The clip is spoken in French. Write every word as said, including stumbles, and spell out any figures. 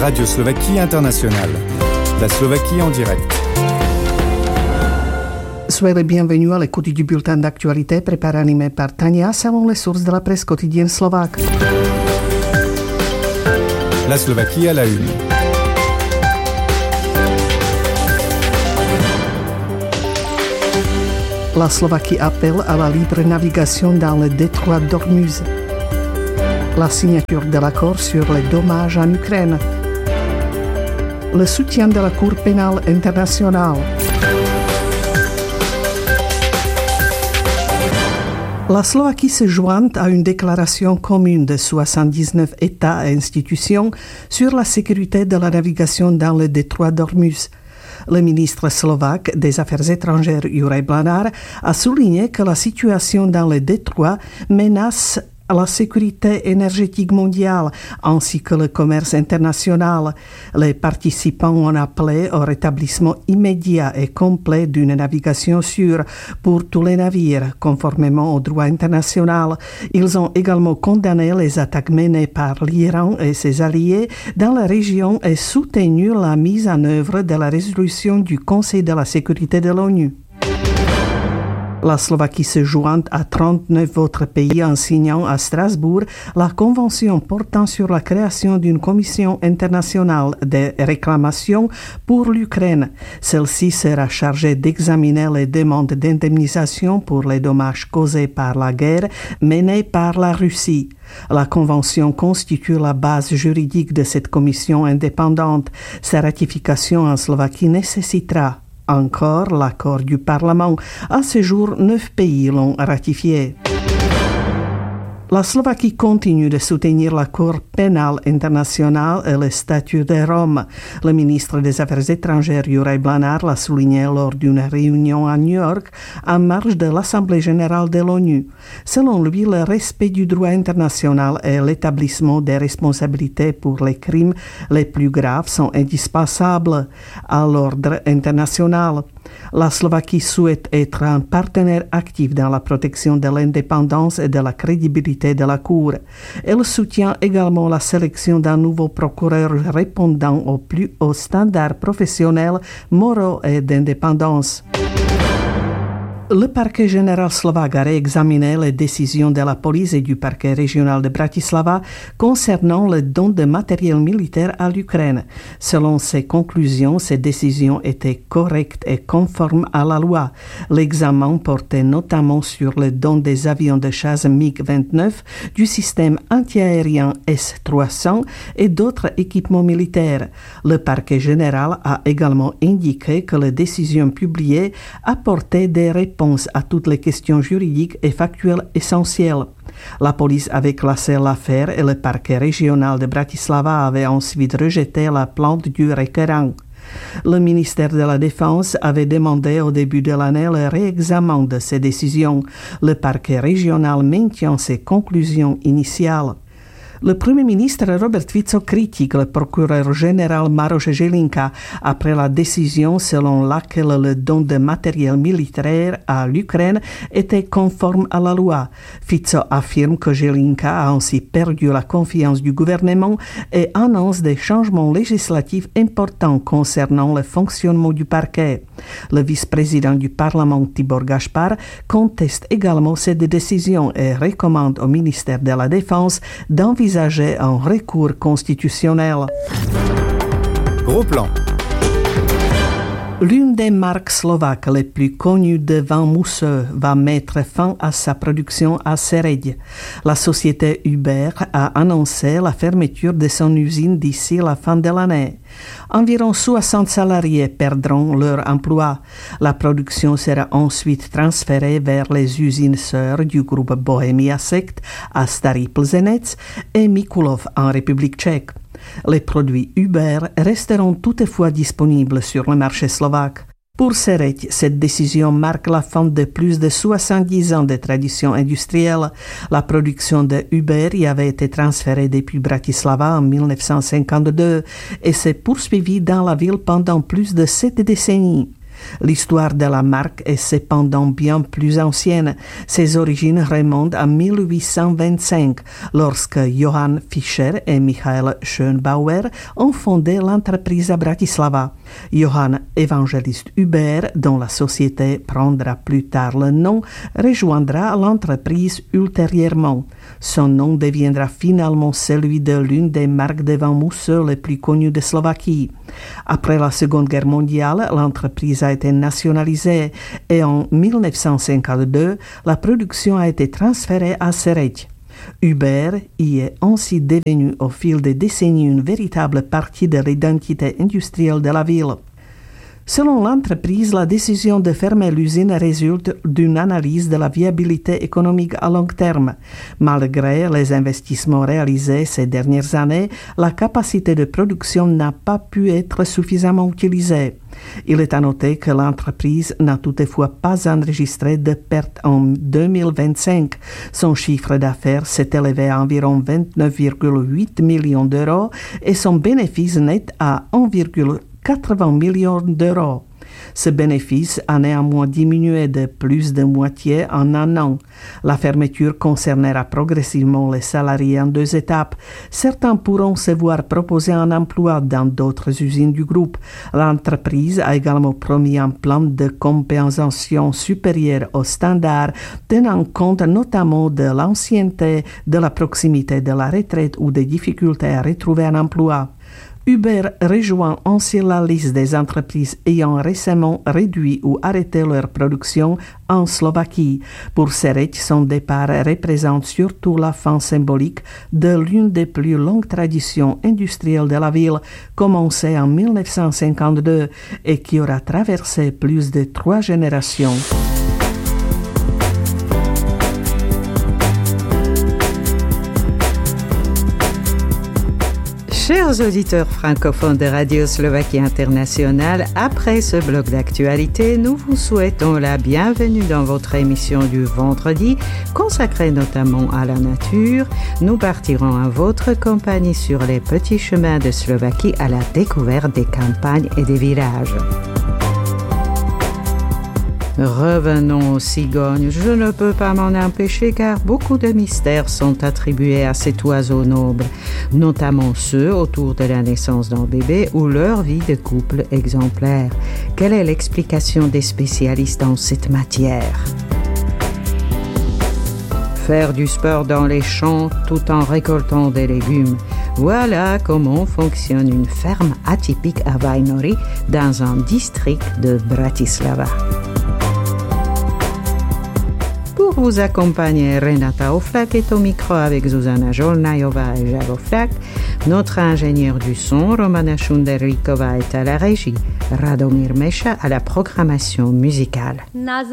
Radio Slovaquie Internationale. La Slovaquie en direct. Soyez les bienvenus à l'écoute du bulletin d'actualité préparé animé par Tania selon les sources de la presse quotidienne slovaque. La Slovaquie à la une. La Slovaquie appelle à la libre navigation dans le détroit d'Ormuz. La signature de l'accord sur les dommages en Ukraine. Le soutien de la Cour pénale internationale. La Slovaquie se joint à une déclaration commune de soixante-dix-neuf États et institutions sur la sécurité de la navigation dans le détroit d'Ormuz. Le ministre slovaque des Affaires étrangères Juraj Blanár a souligné que la situation dans le détroit menace la sécurité énergétique mondiale ainsi que le commerce international. Les participants ont appelé au rétablissement immédiat et complet d'une navigation sûre pour tous les navires, conformément au droit international. Ils ont également condamné les attaques menées par l'Iran et ses alliés dans la région et soutenu la mise en œuvre de la résolution du Conseil de la sécurité de l'ONU. La Slovaquie se joint à trente-neuf autres pays en signant à Strasbourg la convention portant sur la création d'une commission internationale de réclamation pour l'Ukraine. Celle-ci sera chargée d'examiner les demandes d'indemnisation pour les dommages causés par la guerre menée par la Russie. La convention constitue la base juridique de cette commission indépendante. Sa ratification en Slovaquie nécessitera encore l'accord du Parlement. À ce jour, neuf pays l'ont ratifié. La Slovaquie continue de soutenir la Cour pénale internationale et le statut de Rome. Le ministre des Affaires étrangères Juraj Blanár l'a souligné lors d'une réunion à New York en marge de l'Assemblée générale de l'ONU. Selon lui, le respect du droit international et l'établissement des responsabilités pour les crimes les plus graves sont indispensables à l'ordre international. La Slovaquie souhaite être un partenaire actif dans la protection de l'indépendance et de la crédibilité de la Cour. Elle soutient également la sélection d'un nouveau procureur répondant aux plus hauts standards professionnels, moraux et d'indépendance. Le parquet général slovaque a réexaminé les décisions de la police et du parquet régional de Bratislava concernant le don de matériel militaire à l'Ukraine. Selon ses conclusions, ces décisions étaient correctes et conformes à la loi. L'examen portait notamment sur le don des avions de chasse MiG vingt-neuf, du système antiaérien S trois cents et d'autres équipements militaires. Le parquet général a également indiqué que les décisions publiées apportaient des réponses à toutes les questions juridiques et factuelles essentielles. La police avait classé l'affaire et le parquet régional de Bratislava avait ensuite rejeté la plainte du requérant. Le ministère de la Défense avait demandé au début de l'année le réexamen de ces décisions. Le parquet régional maintient ses conclusions initiales. Le Premier ministre Robert Fico critique le procureur général Maroš Žilinka après la décision selon laquelle le don de matériel militaire à l'Ukraine était conforme à la loi. Fico affirme que Žilinka a ainsi perdu la confiance du gouvernement et annonce des changements législatifs importants concernant le fonctionnement du parquet. Le vice-président du Parlement Tibor Gašpar conteste également cette décision et recommande au ministère de la Défense d'envisager un recours constitutionnel. Gros plan. L'une des marques slovaques les plus connues de vin mousseux va mettre fin à sa production à Sereď. La société Uber a annoncé la fermeture de son usine d'ici la fin de l'année. Environ soixante salariés perdront leur emploi. La production sera ensuite transférée vers les usines sœurs du groupe Bohemia Sekt à Starý Plzeňec et Mikulov en République tchèque. Les produits Uber resteront toutefois disponibles sur le marché slovaque. Pour Sereď, cette décision marque la fin de plus de soixante-dix ans de tradition industrielle. La production de Uber y avait été transférée depuis Bratislava en dix-neuf cent cinquante-deux et s'est poursuivie dans la ville pendant plus de sept décennies. L'histoire de la marque est cependant bien plus ancienne. Ses origines remontent à mille huit cent vingt-cinq, lorsque Johann Fischer et Michael Schönbauer ont fondé l'entreprise à Bratislava. Johann Evangelist Hubert, dont la société prendra plus tard le nom, rejoindra l'entreprise ultérieurement. Son nom deviendra finalement celui de l'une des marques de vin mousseux les plus connues de Slovaquie. Après la Seconde Guerre mondiale, l'entreprise a été nationalisée et en mille neuf cent cinquante-deux, la production a été transférée à Sereď. Hubert y est ainsi devenu au fil des décennies une véritable partie de l'identité industrielle de la ville. Selon l'entreprise, la décision de fermer l'usine résulte d'une analyse de la viabilité économique à long terme. Malgré les investissements réalisés ces dernières années, la capacité de production n'a pas pu être suffisamment utilisée. Il est à noter que l'entreprise n'a toutefois pas enregistré de pertes en deux mille vingt-cinq. Son chiffre d'affaires s'est élevé à environ vingt-neuf virgule huit millions d'euros et son bénéfice net à un virgule quatre-vingts millions d'euros. Ce bénéfice a néanmoins diminué de plus de moitié en un an. La fermeture concernera progressivement les salariés en deux étapes. Certains pourront se voir proposer un emploi dans d'autres usines du groupe. L'entreprise a également promis un plan de compensation supérieur aux standards, tenant compte notamment de l'ancienneté, de la proximité de la retraite ou des difficultés à retrouver un emploi. Hubert rejoint ainsi la liste des entreprises ayant récemment réduit ou arrêté leur production en Slovaquie. Pour Sereď, son départ représente surtout la fin symbolique de l'une des plus longues traditions industrielles de la ville, commencée en mille neuf cent cinquante-deux et qui aura traversé plus de trois générations. Chers auditeurs francophones de Radio Slovaquie Internationale, après ce bloc d'actualité, nous vous souhaitons la bienvenue dans votre émission du vendredi, consacrée notamment à la nature. Nous partirons en votre compagnie sur les petits chemins de Slovaquie à la découverte des campagnes et des villages. Revenons aux cigognes. Je ne peux pas m'en empêcher car beaucoup de mystères sont attribués à cet oiseau noble, notamment ceux autour de la naissance d'un bébé ou leur vie de couple exemplaire. Quelle est l'explication des spécialistes en cette matière? Faire du sport dans les champs tout en récoltant des légumes. Voilà comment fonctionne une ferme atypique à Vajnory dans un district de Bratislava. Pour vous accompagner, Renata Oflak est au micro avec Zuzana Jolnajová et Javo Flak. Notre ingénieur du son, Romana Šunderlíková, est à la régie. Radomír Meša à la programmation musicale.